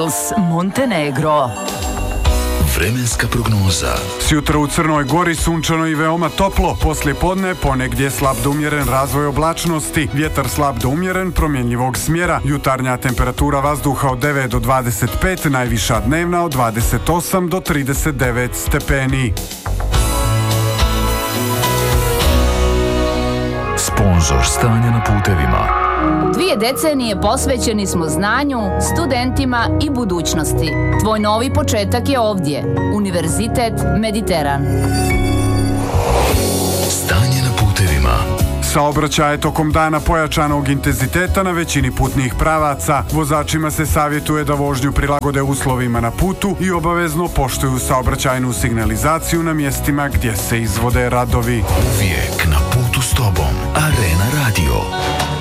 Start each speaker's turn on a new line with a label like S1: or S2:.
S1: Montenegro.
S2: Vremenska prognoza.
S3: Sjutra u Crnoj Gori sunčano i veoma toplo. Poslije podne ponegdje slab do umjeren razvoj oblačnosti. Vjetar slab do umjeren promjenjivog smjera. Jutarnja temperatura vazduha od 9 do 25, najviša dnevna od 28 do 39 stepeni.
S2: Sponzor stanja na putevima.
S1: 2 decenije posvećeni smo znanju, studentima i budućnosti. Tvoj novi početak je ovdje. Univerzitet Mediteran.
S2: Stanje na putevima.
S3: Saobraćaj je tokom dana pojačanog intenziteta na većini putnih pravaca. Vozačima se savjetuje da vožnju prilagode uslovima na putu i obavezno poštuju saobraćajnu signalizaciju na mjestima gdje se izvode radovi.
S2: Uvijek na putu s tobom. Arena Radio.